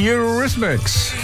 Eurythmics.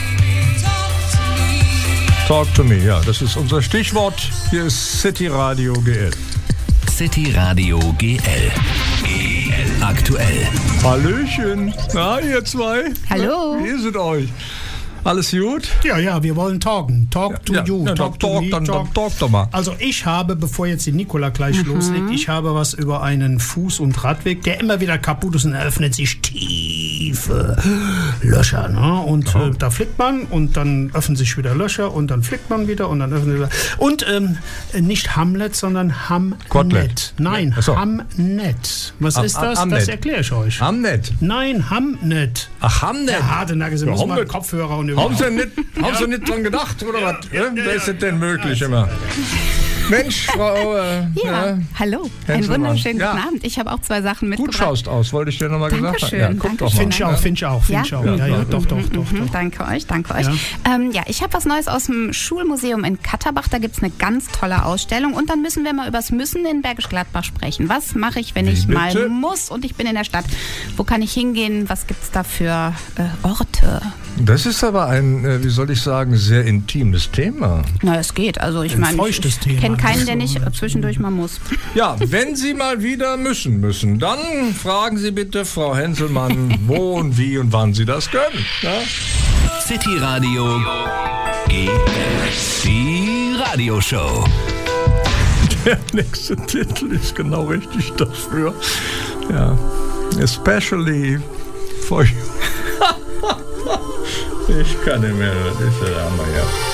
Talk to me, ja, das ist unser Stichwort. Hier ist City Radio GL. City Radio GL. GL aktuell. Hallöchen. Na, ihr zwei? Hallo. Wie ist es euch? Alles gut? Ja, wir wollen talken. Talk to you. Talk doch mal. Also ich habe, bevor jetzt die Nicola gleich loslegt, ich habe was über einen Fuß- und Radweg, der immer wieder kaputt ist und eröffnet sich tiefe Löcher. Ne? Und da flickt man und dann öffnen sich wieder Löcher und dann flickt man wieder und dann öffnen sich wieder. Und nicht Hamlet, sondern Hamnet. Kotelett. Nein, Achso. Hamnet. Was ist das? Hamnet. Das erkläre ich euch. Hamnet. Nein, Hamnet. Ach, Hamnet. Der harte Nagel, Sie Ja, müssen mal Hamnet. Kopfhörer und Haben Sie nicht dran gedacht, oder was? Wer ist das denn möglich immer? Mensch, Frau... Hallo. Einen Hänselmann. wunderschönen Ja. guten Abend. Ich habe auch 2 Sachen Gut mitgebracht. schaust aus, wollte ich dir nochmal gesagt haben. Dankeschön, Ja, guck doch mal. Finde ich auch. Ja, doch. Danke euch. Ja, ich habe was Neues aus dem Schulmuseum in Katterbach. Da gibt es eine ganz tolle Ausstellung. Und dann müssen wir mal übers Müssen in Bergisch Gladbach sprechen. Was mache ich, wenn Wie ich bitte? mal muss und ich bin in der Stadt? Wo kann ich hingehen? Was gibt es da für Orte? Das ist aber ein, wie soll ich sagen, sehr intimes Thema. Na, es geht. Also ich meine, feuchtes ich Thema. kenne keinen, der nicht zwischendurch mal muss. Ja, wenn Sie mal wieder müssen, dann fragen Sie bitte Frau Hänselmann, wo und wie und wann Sie das können. Ja? City Radio GL. Die Radioshow. Der nächste Titel ist genau richtig dafür. Ja, especially for you. Ich kann nicht mehr, das ist der Hammer, ja.